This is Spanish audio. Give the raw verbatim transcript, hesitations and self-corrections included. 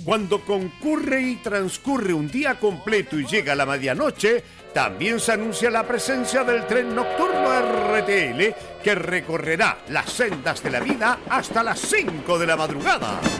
Cuando concurre y transcurre un día completo y llega la medianoche, también se anuncia la presencia del tren nocturno R T L que recorrerá las sendas de la vida hasta las cinco de la madrugada.